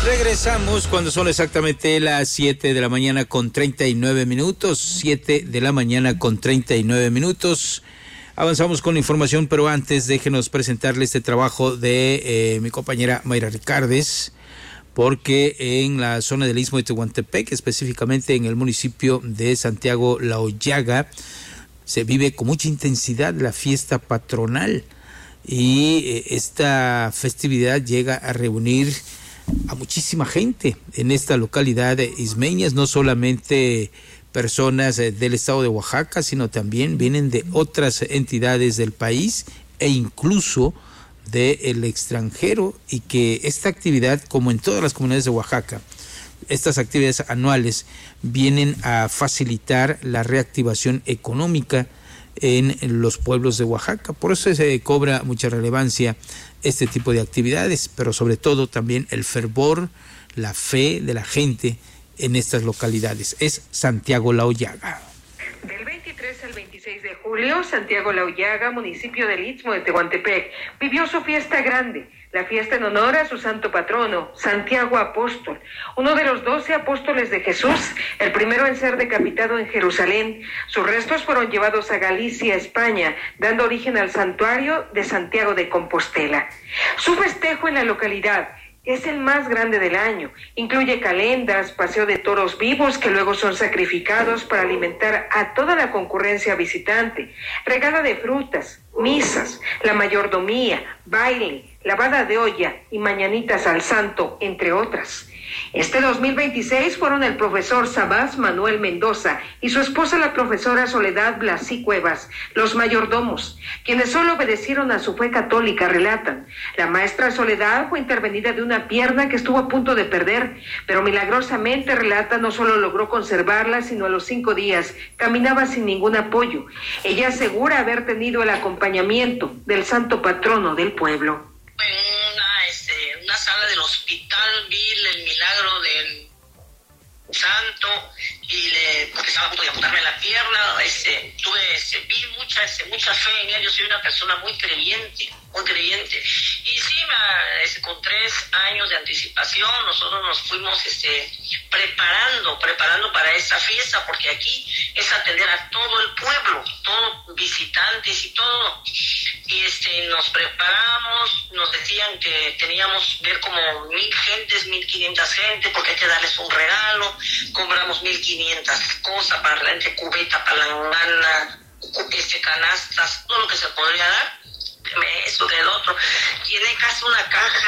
Regresamos cuando son exactamente las 7 de la mañana con 39 minutos. 7 de la mañana con 39 minutos. Avanzamos con la información, pero antes déjenos presentarle este trabajo de mi compañera Mayra Ricardes, porque en la zona del Istmo de Tehuantepec, específicamente en el municipio de Santiago La Hoyaga, se vive con mucha intensidad la fiesta patronal y esta festividad llega a reunir a muchísima gente en esta localidad de ismeñas, no solamente personas del estado de Oaxaca, sino también vienen de otras entidades del país e incluso del extranjero, y que esta actividad, como en todas las comunidades de Oaxaca, estas actividades anuales vienen a facilitar la reactivación económica en los pueblos de Oaxaca. Por eso se cobra mucha relevancia este tipo de actividades, pero sobre todo también el fervor, la fe de la gente en estas localidades. Es Santiago La Hoyaga. Del 23 al 26 de julio, Santiago La Hoyaga, municipio del Istmo de Tehuantepec, vivió su fiesta grande, la fiesta en honor a su santo patrono, Santiago Apóstol, uno de los 12 apóstoles de Jesús, el primero en ser decapitado en Jerusalén. Sus restos fueron llevados a Galicia, España, dando origen al santuario de Santiago de Compostela. Su festejo en la localidad es el más grande del año. Incluye calendas, paseo de toros vivos que luego son sacrificados para alimentar a toda la concurrencia visitante, regalo de frutas, misas, la mayordomía, baile, lavada de olla y mañanitas al santo, entre otras. Este 2026 fueron el profesor Sabás Manuel Mendoza y su esposa la profesora Soledad Blasí Cuevas, los mayordomos, quienes solo obedecieron a su fe católica, relatan. La maestra Soledad fue intervenida de una pierna que estuvo a punto de perder, pero milagrosamente, relata, no solo logró conservarla, sino a los 5 días caminaba sin ningún apoyo. Ella asegura haber tenido el acompañamiento del santo patrono del pueblo. En una sala del hospital vi el milagro del santo porque estaba a punto de amputarme la pierna. Vi mucha fe en él. Yo soy una persona muy creyente. Y sí, con 3 años de anticipación nosotros nos fuimos preparando para esta fiesta, porque aquí es atender a todo el pueblo, todos visitantes y todo. Y nos preparamos, nos decían que teníamos ver como 1,000 gentes, 1,500 gentes, porque hay que darles un regalo. Compramos 1,500 cosas para la gente, cubeta, palangana, canastas, todo lo que se podría dar. Esto que el otro. Llené casi una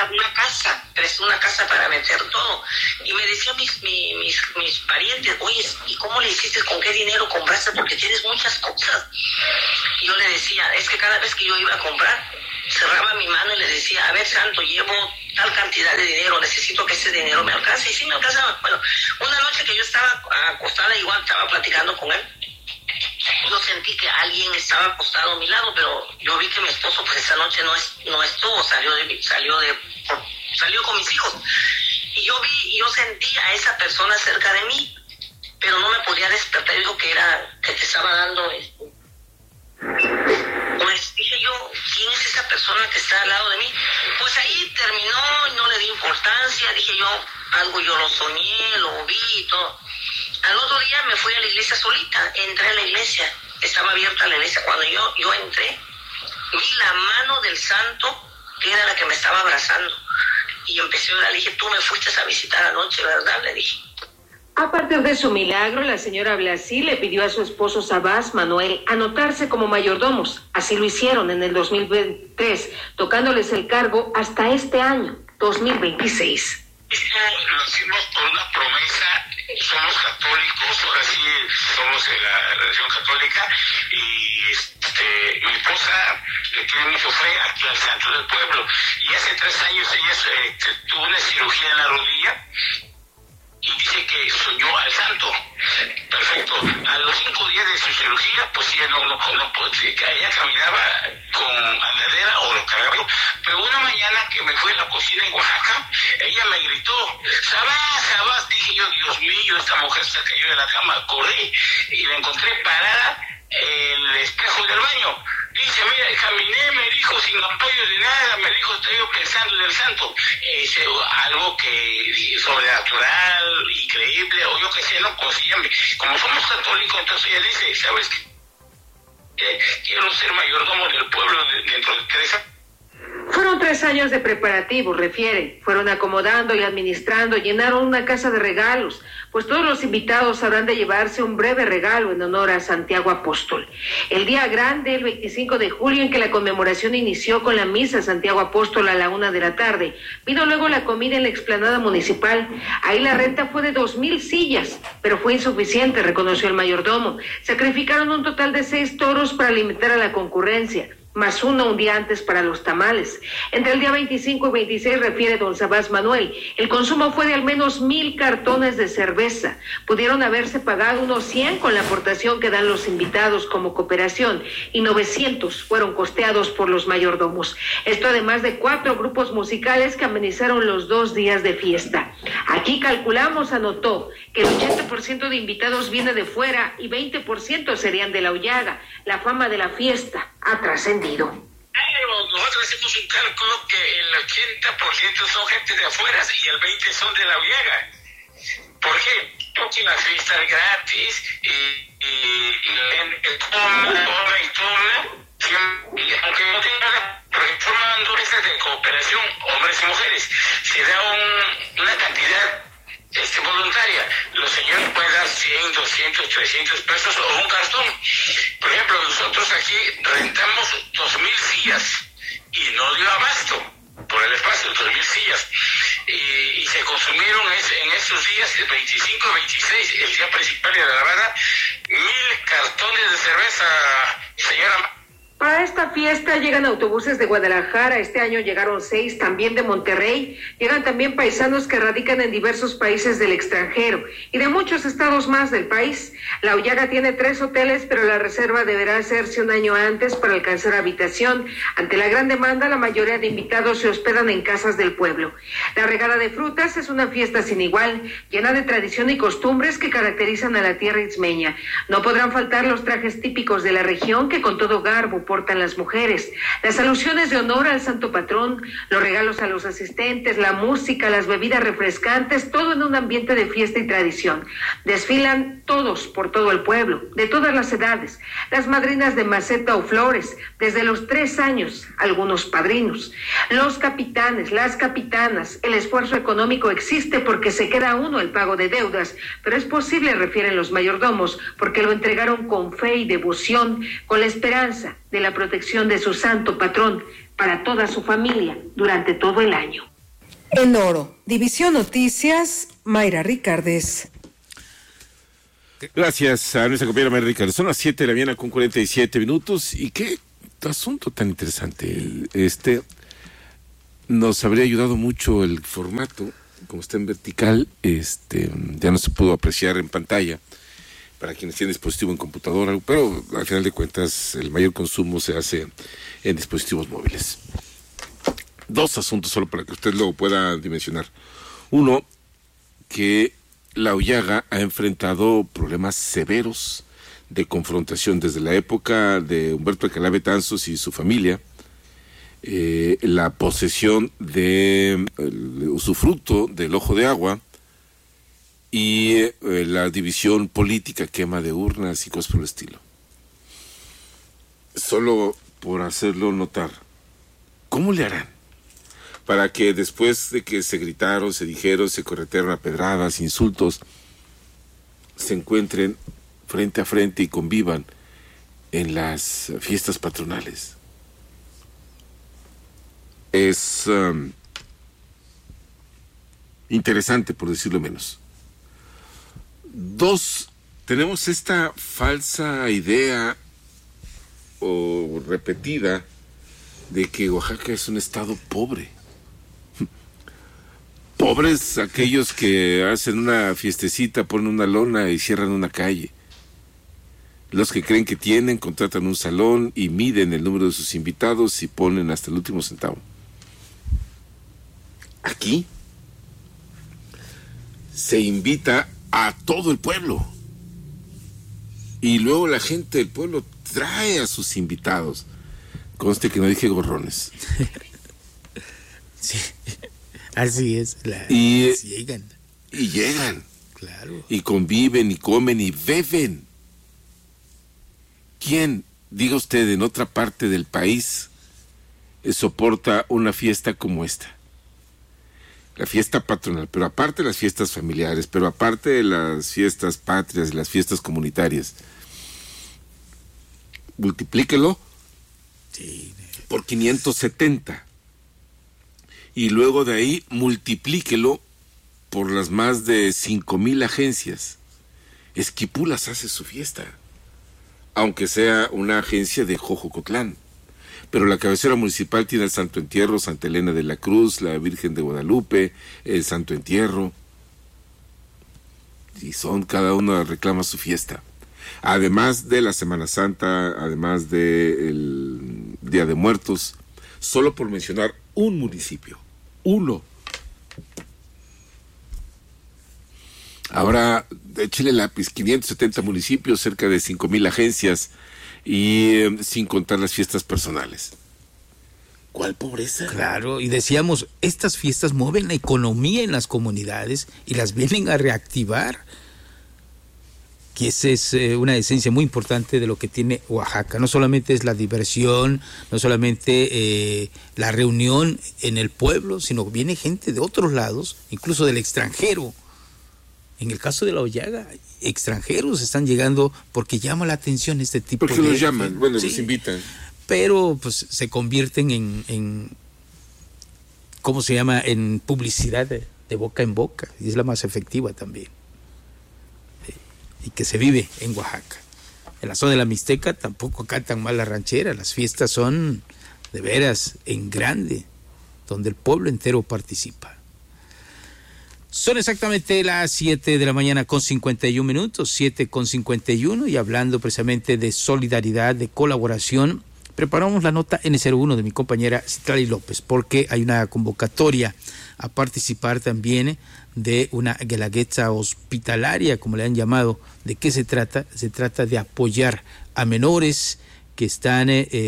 casa para meter todo. Y me decían mis parientes, oye, ¿y cómo le hiciste? ¿Con qué dinero compraste? Porque tienes muchas cosas. Y yo le decía, es que cada vez que yo iba a comprar, cerraba mi mano y le decía, a ver, santo, llevo tal cantidad de dinero, necesito que ese dinero me alcance. Y sí me alcanzaba. Bueno, una noche que yo estaba acostada, igual estaba platicando con él, yo sentí que alguien estaba acostado a mi lado, pero yo vi que mi esposo pues esa noche no estuvo, salió con mis hijos. Y yo sentí a esa persona cerca de mí, pero no me podía despertar. Digo que te estaba dando pues dije yo, ¿quién es esa persona que está al lado de mí? Pues ahí terminó y no le di importancia. Dije yo, algo yo lo soñé, lo vi y todo. Al otro día me fui a la iglesia solita, entré a la iglesia, estaba abierta la iglesia. Cuando yo entré, vi la mano del santo, que era la que me estaba abrazando. Y empecé a orar, le dije, tú me fuiste a visitar anoche, ¿verdad? Le dije. A partir de su milagro, la señora Blasí le pidió a su esposo Sabás Manuel anotarse como mayordomos. Así lo hicieron en el 2023, tocándoles el cargo hasta este año, 2026. Lo hicimos por una promesa. Somos católicos, ahora sí somos de la religión católica, y mi esposa le tiene mucho fe aquí al santo del pueblo, y hace 3 años ella tuvo una cirugía en la rodilla y dice que soñó al santo. Perfecto. A los 5 días de su cirugía, pues ella ella caminaba con andadera o lo cargaba. Pero una mañana que me fui a la cocina en Oaxaca, ella me gritó, Sabás. Dije yo, Dios mío, esta mujer se cayó de la cama. Corrí y la encontré parada en el espejo del baño. Dice, mira, caminé, me dijo, sin apoyo de nada, me dijo, estoy yo pensando en el santo. Algo que sobrenatural, increíble, o yo qué sé, no consígueme. Como somos católicos, entonces ella dice, ¿sabes qué? Quiero ser mayordomo del pueblo dentro de 3 años. Fueron 3 años de preparativos, refiere. Fueron acomodando y administrando, llenaron una casa de regalos, pues todos los invitados habrán de llevarse un breve regalo en honor a Santiago Apóstol. El día grande, el 25 de julio, en que la conmemoración inició con la misa Santiago Apóstol a la 1 de la tarde, vino luego la comida en la explanada municipal. Ahí la renta fue de 2,000 sillas, pero fue insuficiente, reconoció el mayordomo. Sacrificaron un total de 6 toros para alimentar a la concurrencia, más uno un día antes para los tamales. Entre el día 25 y 26, refiere don Sabás Manuel, el consumo fue de al menos 1,000 cartones de cerveza. Pudieron haberse pagado unos 100 con la aportación que dan los invitados como cooperación, y 900 fueron costeados por los mayordomos. Esto además de 4 grupos musicales que amenizaron los 2 días de fiesta. Aquí calculamos, anotó, que el 80% de invitados viene de fuera y 20% serían de La Hoyaga. La fama de la fiesta ha trascendido. Nosotros hacemos un cálculo que el 80% son gente de afuera y el 20% son de La Hoyaga. ¿Por qué? Porque la fiesta es gratis y toma y toma, aunque no tenga formando mesas de cooperación, hombres y mujeres, se da una cantidad voluntaria. Los señores pueden dar 100, 200, 300 pesos o un cartón. Por ejemplo, nosotros aquí rentamos 2,000 sillas y no dio abasto por el espacio, 2,000 sillas. Y se consumieron en esos días, el 25 y 26, el día principal de la lavada, 1,000 cartones de cerveza, señora. Para esta fiesta llegan autobuses de Guadalajara, este año llegaron 6, también de Monterrey, llegan también paisanos que radican en diversos países del extranjero y de muchos estados más del país. La Hoyaga tiene 3 hoteles, pero la reserva deberá hacerse un año antes para alcanzar habitación. Ante la gran demanda, la mayoría de invitados se hospedan en casas del pueblo. La regada de frutas es una fiesta sin igual, llena de tradición y costumbres que caracterizan a la tierra itzmeña. No podrán faltar los trajes típicos de la región que con todo garbo portan las mujeres, las alusiones de honor al santo patrón, los regalos a los asistentes, la música, las bebidas refrescantes, todo en un ambiente de fiesta y tradición. Desfilan todos por todo el pueblo, de todas las edades, las madrinas de maceta o flores, desde los 3 años, algunos padrinos, los capitanes, las capitanas. El esfuerzo económico existe porque se queda uno el pago de deudas, pero es posible, refieren los mayordomos, porque lo entregaron con fe y devoción, con la esperanza de la protección de su santo patrón para toda su familia durante todo el año. En Oro, División Noticias, Mayra Ricardes. Gracias a nuestra compañera Mayra Ricardes. Son las 7 de la mañana con 47 minutos. Y qué asunto tan interesante. Nos habría ayudado mucho el formato, como está en vertical, ya no se pudo apreciar en pantalla para quienes tienen dispositivo en computadora, pero al final de cuentas el mayor consumo se hace en dispositivos móviles. 2 asuntos solo para que usted luego pueda dimensionar. Uno, que La Hoyaga ha enfrentado problemas severos de confrontación desde la época de Humberto Alcalá Betanzos y su familia, la posesión de usufructo del Ojo de Agua y la división política, quema de urnas y cosas por el estilo. Solo por hacerlo notar, ¿cómo le harán para que después de que se gritaron, se dijeron, se corretearon a pedradas, insultos, se encuentren frente a frente y convivan en las fiestas patronales? Es interesante, por decirlo menos. 2, tenemos esta falsa idea o repetida de que Oaxaca es un estado pobre. Pobres aquellos que hacen una fiestecita, ponen una lona y cierran una calle. Los que creen que tienen, contratan un salón y miden el número de sus invitados y ponen hasta el último centavo. Aquí se invita a todo el pueblo y luego la gente del pueblo trae a sus invitados Conste que no dije gorrones. Sí, así es. Llegan. Claro. Y conviven, y comen, y beben. ¿Quién, diga usted, en otra parte del país soporta una fiesta como esta? La fiesta patronal, pero aparte de las fiestas familiares, pero aparte de las fiestas patrias, las fiestas comunitarias, multiplíquelo por 570. Y luego de ahí multiplíquelo por las más de 5,000 agencias. Esquipulas hace su fiesta, aunque sea una agencia de Jojocotlán. Pero la cabecera municipal tiene el Santo Entierro, Santa Elena de la Cruz, la Virgen de Guadalupe, el Santo Entierro. Y cada uno reclama su fiesta. Además de la Semana Santa, además del Día de Muertos, solo por mencionar un municipio, uno. Ahora, échale lápiz, 570 municipios, cerca de 5,000 agencias, y sin contar las fiestas personales. ¿Cuál pobreza? Claro, y decíamos, estas fiestas mueven la economía en las comunidades y las vienen a reactivar, que esa es una esencia muy importante de lo que tiene Oaxaca. No solamente es la diversión, no solamente la reunión en el pueblo, sino viene gente de otros lados, incluso del extranjero. En el caso de La Hoyaga, extranjeros están llegando porque llama la atención este tipo de... Porque los llaman, bueno, sí, los invitan. Pero pues se convierten en ¿cómo se llama? En publicidad de boca en boca, y es la más efectiva también. Y que se vive en Oaxaca. En la zona de la Mixteca tampoco cantan mal la ranchera, las fiestas son de veras en grande, donde el pueblo entero participa. Son exactamente las 7 de la mañana con 51 minutos, 7:51, y hablando precisamente de solidaridad, de colaboración, preparamos la nota N01 de mi compañera Citlali López, porque hay una convocatoria a participar también de una guelaguetza hospitalaria, como le han llamado. ¿De qué se trata? Se trata de apoyar a menores que están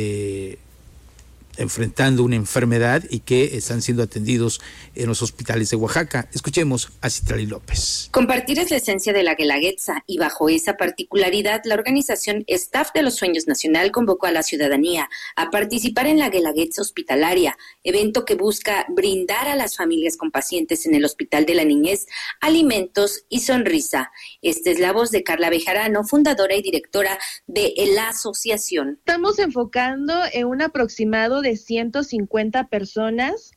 enfrentando una enfermedad y que están siendo atendidos en los hospitales de Oaxaca. Escuchemos a Citlali López. Compartir es la esencia de la guelaguetza, y bajo esa particularidad, la organización Staff de los Sueños Nacional convocó a la ciudadanía a participar en la guelaguetza hospitalaria, evento que busca brindar a las familias con pacientes en el Hospital de la Niñez alimentos y sonrisa. Esta es la voz de Carla Bejarano, fundadora y directora de la asociación. Estamos enfocando en un aproximado de 150 personas,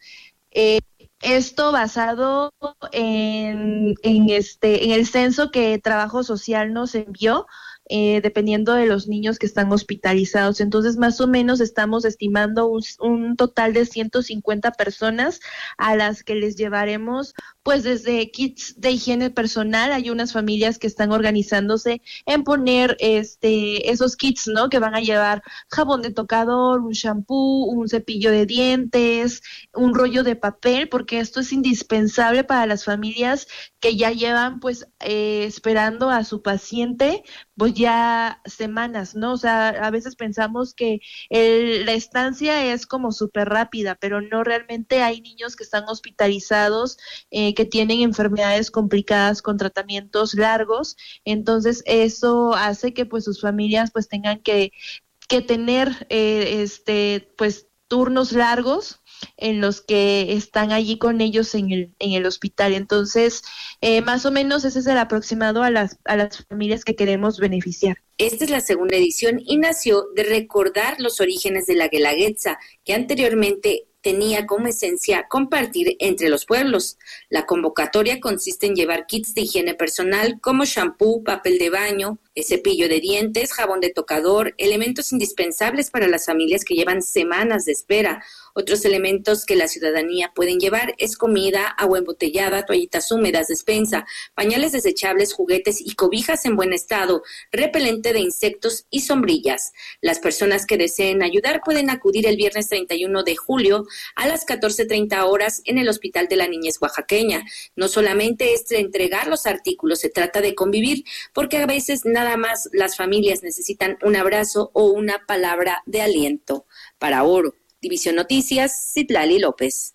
esto basado en el censo que Trabajo Social nos envió, dependiendo de los niños que están hospitalizados. Entonces, más o menos estamos estimando un total de 150 personas a las que les llevaremos, pues, desde kits de higiene personal. Hay unas familias que están organizándose en poner esos kits, ¿no? Que van a llevar jabón de tocador, un shampoo, un cepillo de dientes, un rollo de papel, porque esto es indispensable para las familias que ya llevan, pues, esperando a su paciente, pues ya semanas, ¿no? O sea, a veces pensamos que la estancia es como súper rápida, pero no, realmente hay niños que están hospitalizados, que tienen enfermedades complicadas con tratamientos largos. Entonces eso hace que pues sus familias pues tengan que tener pues turnos largos en los que están allí con ellos en el hospital. Entonces, más o menos ese es el aproximado a las familias que queremos beneficiar. Esta es la segunda edición y nació de recordar los orígenes de la guelaguetza, que anteriormente tenía como esencia compartir entre los pueblos. La convocatoria consiste en llevar kits de higiene personal como shampoo, papel de baño, cepillo de dientes, jabón de tocador, elementos indispensables para las familias que llevan semanas de espera, Otros elementos que la ciudadanía pueden llevar es comida, agua embotellada, toallitas húmedas, despensa, pañales desechables, juguetes y cobijas en buen estado, repelente de insectos y sombrillas. Las personas que deseen ayudar pueden acudir el viernes 31 de julio a las 14:30 horas en el Hospital de la Niñez Oaxaqueña. No solamente es entregar los artículos, se trata de convivir, porque a veces nada más las familias necesitan un abrazo o una palabra de aliento. Para Oro, División Noticias, Citlali López.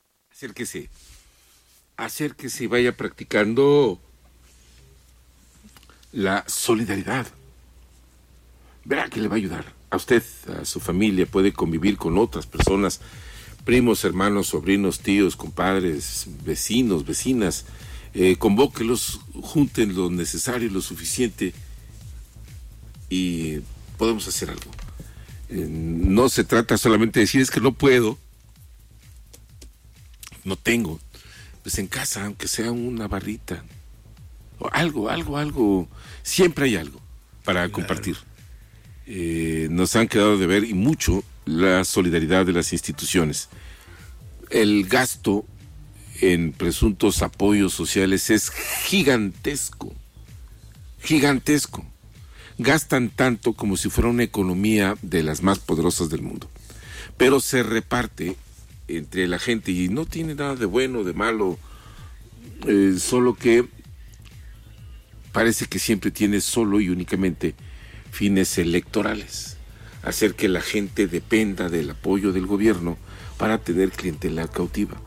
Acérquese y vaya practicando la solidaridad. Verá que le va a ayudar. A usted, a su familia, puede convivir con otras personas, primos, hermanos, sobrinos, tíos, compadres, vecinos, vecinas. Convóquelos, junten lo necesario y lo suficiente y podemos hacer algo. No se trata solamente de decir es que no puedo, no tengo. Pues en casa, aunque sea una barrita, o algo, siempre hay algo para compartir. Nos han quedado de ver y mucho la solidaridad de las instituciones. El gasto en presuntos apoyos sociales es gigantesco. Gastan tanto como si fuera una economía de las más poderosas del mundo, pero se reparte entre la gente y no tiene nada de bueno o de malo, solo que parece que siempre tiene solo y únicamente fines electorales, hacer que la gente dependa del apoyo del gobierno para tener clientela cautiva.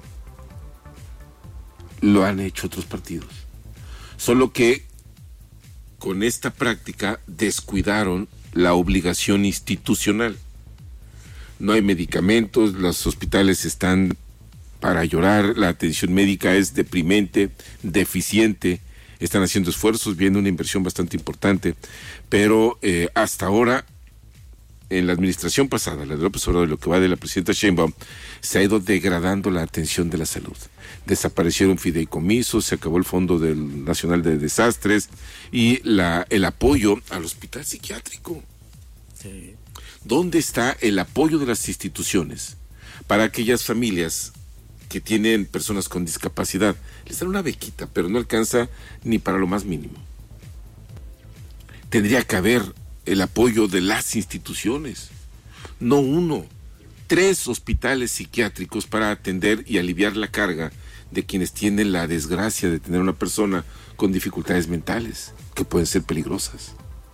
Lo han hecho otros partidos, solo que con esta práctica descuidaron la obligación institucional. No hay medicamentos, los hospitales están para llorar, la atención médica es deprimente, deficiente, están haciendo esfuerzos, viendo una inversión bastante importante, pero hasta ahora, en la administración pasada, la de López Obrador, lo que va de la presidenta Sheinbaum, se ha ido degradando la atención de la salud. Desaparecieron fideicomisos, se acabó el Fondo Nacional de Desastres y el apoyo al hospital psiquiátrico. Sí. ¿Dónde está el apoyo de las instituciones para aquellas familias que tienen personas con discapacidad? Les dan una bequita, pero no alcanza ni para lo más mínimo. Tendría que haber el apoyo de las instituciones, no 1, 3 hospitales psiquiátricos para atender y aliviar la carga de quienes tienen la desgracia de tener una persona con dificultades mentales, que pueden ser peligrosas.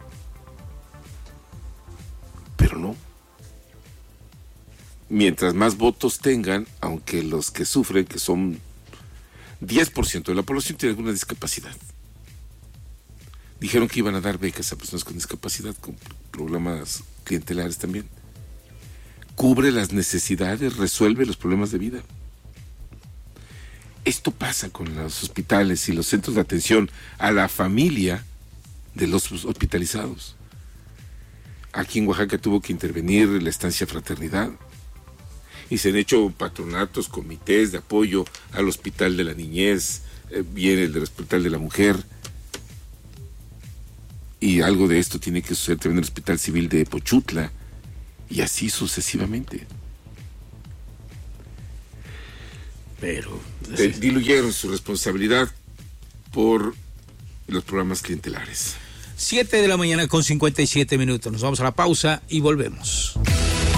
Pero no. Mientras más votos tengan, aunque los que sufren, que son 10% de la población, tienen alguna discapacidad. Dijeron que iban a dar becas a personas con discapacidad, con programas clientelares también. Cubre las necesidades, resuelve los problemas de vida. Esto pasa con los hospitales y los centros de atención a la familia de los hospitalizados. Aquí en Oaxaca tuvo que intervenir la estancia Fraternidad y se han hecho patronatos, comités de apoyo al Hospital de la Niñez, viene el del Hospital de la Mujer, y algo de esto tiene que suceder también en el Hospital Civil de Pochutla, y así sucesivamente. Pero diluyeron su responsabilidad por los programas clientelares. 7 de la mañana con 57 minutos. Nos vamos a la pausa y volvemos.